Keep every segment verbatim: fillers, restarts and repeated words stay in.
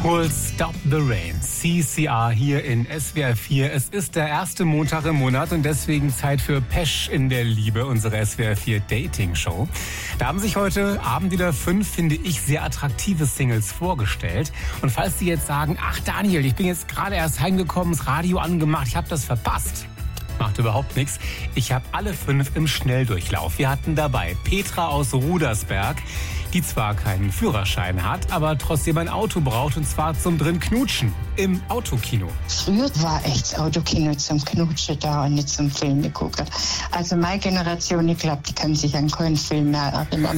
We'll Stop the Rain. C C R hier in S W R vier. Es ist der erste Montag im Monat und deswegen Zeit für Pesch in der Liebe, unsere S W R vier Dating-Show. Da haben sich heute Abend wieder fünf, finde ich, sehr attraktive Singles vorgestellt. Und falls Sie jetzt sagen, ach Daniel, ich bin jetzt gerade erst heimgekommen, das Radio angemacht, ich habe das verpasst. Macht überhaupt nichts. Ich habe alle fünf im Schnelldurchlauf. Wir hatten dabei Petra aus Rudersberg, die zwar keinen Führerschein hat, aber trotzdem ein Auto braucht, und zwar zum drin Knutschen im Autokino. Früher war echt das Autokino zum Knutschen da und nicht zum Filme gucken. Also meine Generation, ich glaube, die kann sich an keinen Film mehr erinnern.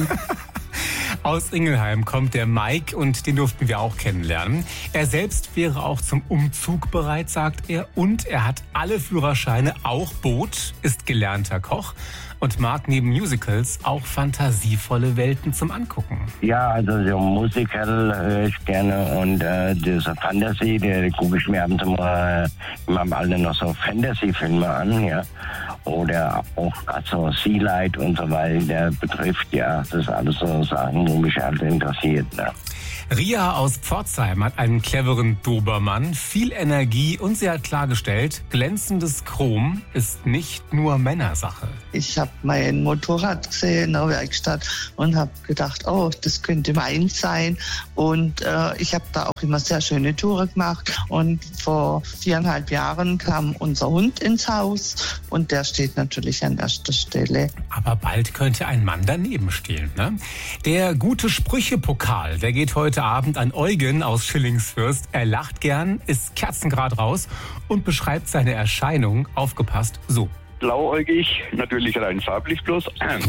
Aus Ingelheim kommt der Mike und den durften wir auch kennenlernen. Er selbst wäre auch zum Umzug bereit, sagt er. Und er hat alle Führerscheine, auch Boot, ist gelernter Koch und mag neben Musicals auch fantasievolle Welten zum Angucken. Ja, also so Musical höre ich gerne und äh, diese Fantasy, die gucke ich mir ab und zu mal äh, in meinem Alter noch so Fantasy-Filme an, ja. Oder auch also Sea Light und so weiter betrifft, ja, das ist alles so Sachen, wo mich halt interessiert, ne. Ria aus Pforzheim hat einen cleveren Dobermann, viel Energie und sie hat klargestellt, glänzendes Chrom ist nicht nur Männersache. Ich habe mein Motorrad gesehen in der Werkstatt und habe gedacht, oh, das könnte meins sein. Und äh, ich habe da auch immer sehr schöne Touren gemacht. Und vor viereinhalb Jahren kam unser Hund ins Haus und der steht natürlich an erster Stelle. Aber bald könnte ein Mann daneben stehen, ne? Der gute Sprüche-Pokal, der geht heute Abend an Eugen aus Schillingsfürst. Er lacht gern, ist kerzengrad raus und beschreibt seine Erscheinung, aufgepasst, so. Blauäugig, natürlich rein farblich bloß.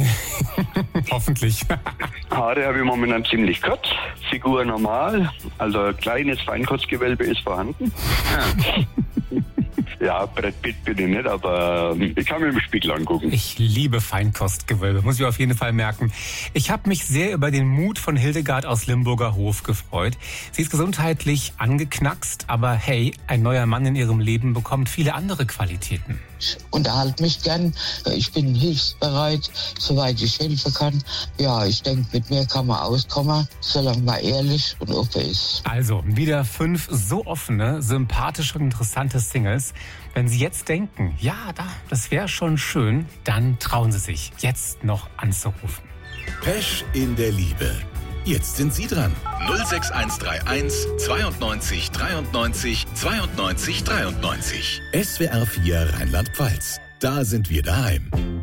Hoffentlich. Haare habe ich momentan ziemlich kurz, Figur normal, also ein kleines Feinkurzgewölbe ist vorhanden. Ja, Brett Pitt bin ich nicht, aber ich kann mir im Spiegel angucken. Ich liebe Feinkostgewölbe, muss ich auf jeden Fall merken. Ich habe mich sehr über den Mut von Hildegard aus Limburger Hof gefreut. Sie ist gesundheitlich angeknackst, aber hey, ein neuer Mann in ihrem Leben bekommt viele andere Qualitäten. Ich unterhalte mich gern, ich bin hilfsbereit, soweit ich helfen kann. Ja, ich denke, mit mir kann man auskommen, solange man ehrlich und offen ist. Also, wieder fünf so offene, sympathische und interessante Singles. Wenn Sie jetzt denken, ja, da, das wäre schon schön, dann trauen Sie sich, jetzt noch anzurufen. Pesch in der Liebe. Jetzt sind Sie dran. null sechs eins drei eins zweiundneunzig dreiundneunzig zweiundneunzig dreiundneunzig. S W R vier Rheinland-Pfalz. Da sind wir daheim.